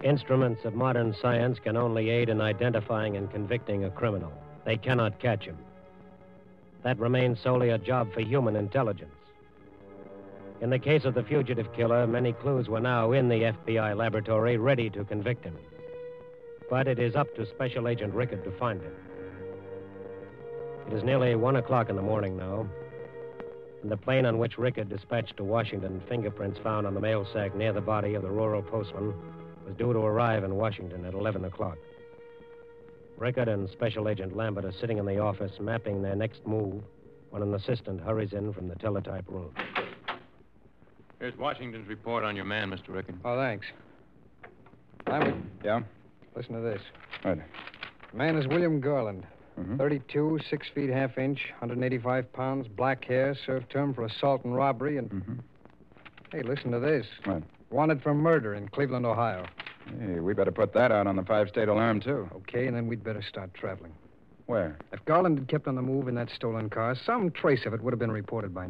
Instruments of modern science can only aid in identifying and convicting a criminal. They cannot catch him. That remains solely a job for human intelligence. In the case of the fugitive killer, many clues were now in the FBI laboratory ready to convict him. But it is up to Special Agent Rickard to find him. It is nearly 1 o'clock in the morning now, and the plane on which Rickard dispatched to Washington fingerprints found on the mail sack near the body of the rural postman was due to arrive in Washington at 11 o'clock. Rickard and Special Agent Lambert are sitting in the office mapping their next move when an assistant hurries in from the teletype room. Here's Washington's report on your man, Mr. Rickard. Oh, thanks. Lambert, Yeah? listen to this. What? Man is William Garland. Mm-hmm. 32, 6 feet, half inch, 185 pounds, black hair, served term for assault and robbery, and... Mm-hmm. Hey, listen to this. What? Wanted for murder in Cleveland, Ohio. Hey, we better put that out on the 5-state alarm, too. Okay, and then we'd better start traveling. Where? If Garland had kept on the move in that stolen car, some trace of it would have been reported by